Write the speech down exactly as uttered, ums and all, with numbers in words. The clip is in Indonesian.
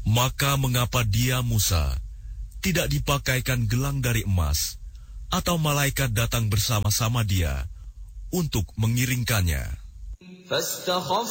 Maka mengapa dia, Musa, tidak dipakaikan gelang dari emas, atau malaikat datang bersama-sama dia untuk mengiringkannya?